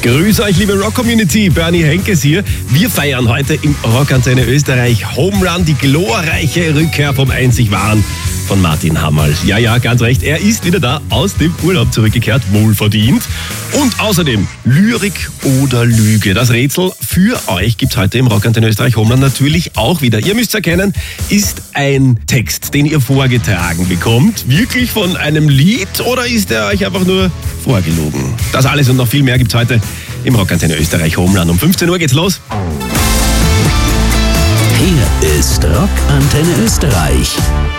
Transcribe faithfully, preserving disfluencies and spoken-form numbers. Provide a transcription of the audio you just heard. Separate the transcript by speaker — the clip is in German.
Speaker 1: Grüß euch, liebe Rock-Community. Bernie Henkes hier. Wir feiern heute im Rockantenne Österreich Home Run, die glorreiche Rückkehr vom einzig Wahren von Martin Hammerl. Ja, ja, ganz recht. Er ist wieder da, aus dem Urlaub zurückgekehrt, wohlverdient. Und außerdem Lyrik oder Lüge. Das Rätsel für euch gibt's heute im Rockantenne Österreich Home Run natürlich auch wieder. Ihr müsst erkennen, ist ein Text, den ihr vorgetragen bekommt, wirklich von einem Lied oder ist er euch einfach nur vorgelogen? Das alles und noch viel mehr gibt's heute im Rockantenne Österreich Home Run. Um fünfzehn Uhr geht's los.
Speaker 2: Hier ist Rockantenne Österreich.